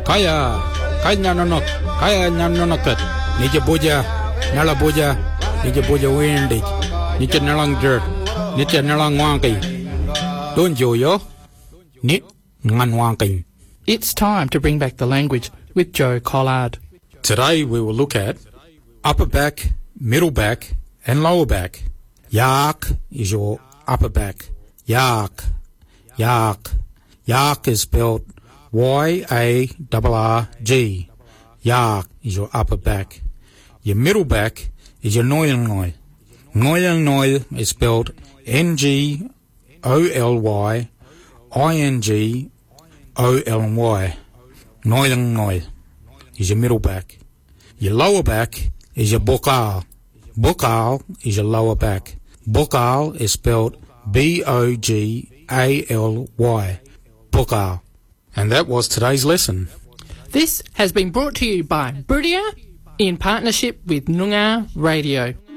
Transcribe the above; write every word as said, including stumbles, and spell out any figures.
Kaya, kaya nonok, kaya nanonokat. Nija boja, nala boja, nija boja windy. Nija nalang dirt, nija nalang wanky. Don't you yo? Nit ngan wanky. It's time to bring back the language with Joe Collard. Today we will look at upper back, middle back, and lower back. Yak is your upper back. Yak, yak. Yak is spelled Y A R R G. Yak is your upper back. Your middle back is your noil noil. Noil noil is spelled N G O L Y I N G O L Y. Noil noil is your middle back. Your lower back is your bokal. Bokal is your lower back. Bokal is spelled B O G A L Y. Bokal. And that was today's lesson. This has been brought to you by Brudia in partnership with Noongar Radio.